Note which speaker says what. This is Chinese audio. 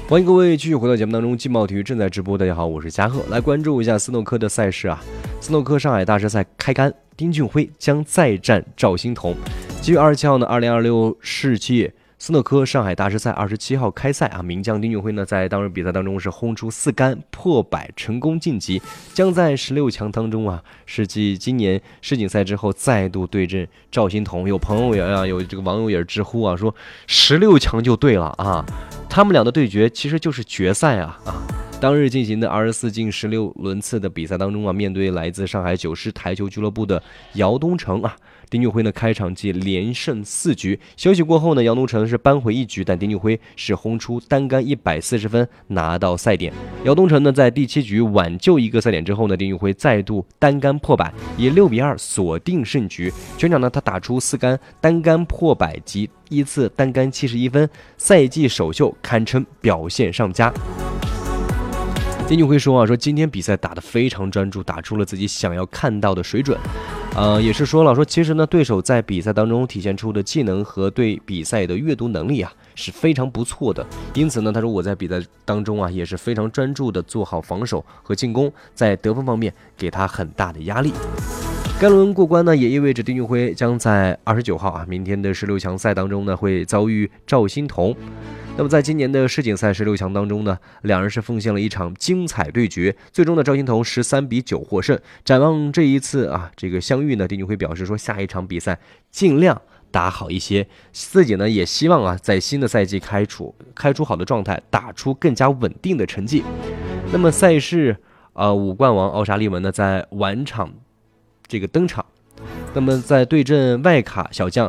Speaker 1: 欢迎各位继续回到节目当中，劲爆体育正在直播。大家好，我是嘉贺，来关注一下斯诺克的赛事啊。斯诺克上海大师赛开杆，丁俊晖将再战赵欣彤。7月27号呢，2026世界斯诺克上海大师赛27号开赛啊，名将丁俊晖呢在当日比赛当中是轰出4杆破百，成功晋级，将在16强当中啊，是继今年世锦赛之后再度对阵赵欣彤。有朋友有这个网友也是直呼啊，说16强就对了啊，他们俩的对决其实就是决赛啊。当日进行的24进16轮次的比赛当中啊，面对来自上海九狮台球俱乐部的姚东城啊，丁俊晖呢开场即连胜4局，休息过后呢，姚东城是扳回1局，但丁俊晖是轰出单杆140分拿到赛点。姚东城呢在第7局挽救一个赛点之后呢，丁俊晖再度单杆破百，以6比2锁定胜局。全场呢他打出4杆单杆破百及依次单杆71分，赛季首秀堪称表现上佳。丁俊晖说今天比赛打得非常专注，打出了自己想要看到的水准。也是说了其实呢，对手在比赛当中体现出的技能和对比赛的阅读能力啊是非常不错的。因此呢，他说我在比赛当中啊也是非常专注的做好防守和进攻，在得分方面给他很大的压力。该轮过关呢，也意味着丁俊晖将在29号啊，明天的16强赛当中呢会遭遇赵欣彤。那么在今年的世锦赛16强当中呢，两人是奉献了一场精彩对决，最终的赵欣彤13比9获胜。展望这一次啊这个相遇呢，丁俊晖表示说下一场比赛尽量打好一些，自己呢也希望啊在新的赛季开出好的状态，打出更加稳定的成绩。那么赛事五冠王奥沙利文呢在晚场这个登场，那么在对阵外卡小将